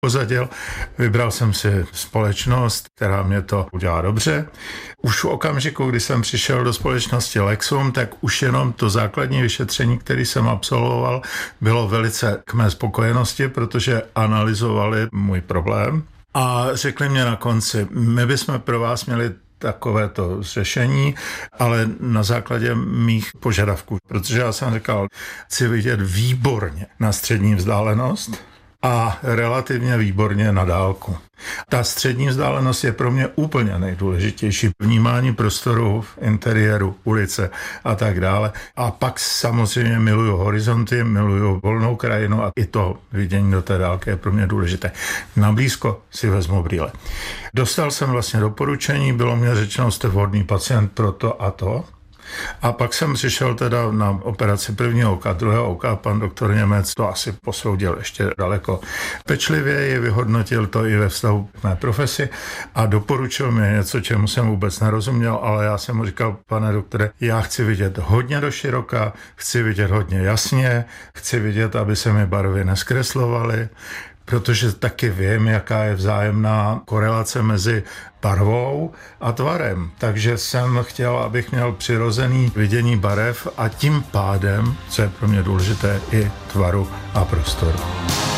upozadil. Vybral jsem si společnost, která mě to udělá dobře. Už v okamžiku, kdy jsem přišel do společnosti Lexum, tak už jenom to základní vyšetření, které jsem absolvoval, bylo velice k mé spokojenosti, protože analyzovali můj problém a řekli mě na konci, my bychom pro vás měli takovéto řešení, ale na základě mých požadavků, protože já jsem říkal, chci vidět výborně na střední vzdálenost a relativně výborně na dálku. Ta střední vzdálenost je pro mě úplně nejdůležitější. Vnímání prostoru, interiéru, ulice a tak dále. A pak samozřejmě miluju horizonty, miluju volnou krajinu a i to vidění do té dálky je pro mě důležité. Na blízko si vezmu brýle. Dostal jsem vlastně doporučení, bylo mě řečeno, jste vhodný pacient pro to a to. A pak jsem přišel teda na operaci prvního oka, druhého oka, pan doktor Němec to asi posoudil ještě daleko pečlivěji, vyhodnotil to i ve vztahu k mé profesi a doporučil mi něco, čemu jsem vůbec nerozuměl, ale já jsem mu říkal, pane doktore, já chci vidět hodně do široka, chci vidět hodně jasně, chci vidět, aby se mi barvy neskreslovaly, protože taky vím, jaká je vzájemná korelace mezi barvou a tvarem. Takže jsem chtěl, abych měl přirozený vidění barev a tím pádem, co je pro mě důležité, i tvaru a prostoru.